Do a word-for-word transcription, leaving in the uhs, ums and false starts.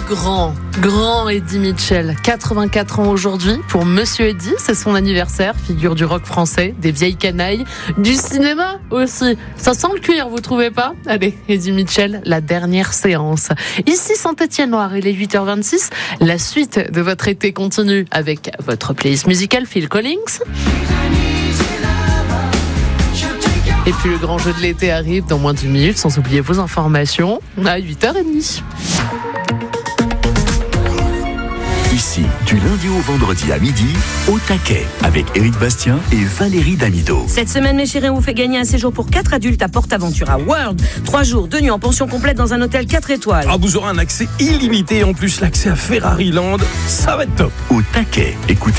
grand, grand Eddie Mitchell, quatre-vingt-quatre ans aujourd'hui. Pour Monsieur Eddie, c'est son anniversaire, figure du rock français, des vieilles canailles, du cinéma aussi. Ça sent le cuir, vous trouvez pas ? Allez, Eddie Mitchell, la dernière séance. Ici Saint-Étienne-Loire, il est huit heures vingt-six. La suite de votre été continue avec votre playlist musicale Phil Collins. Et puis le grand jeu de l'été arrive dans moins d'une minute, sans oublier vos informations, à huit heures trente. Ici, du lundi au vendredi à midi, au taquet, avec Éric Bastien et Valérie Damido. Cette semaine, mes chéris, on vous fait gagner un séjour pour quatre adultes à PortAventura World. Trois jours, deux nuits en pension complète dans un hôtel quatre étoiles. Ah, vous aurez un accès illimité et en plus l'accès à Ferrari Land. Ça va être top. Au taquet, écoutez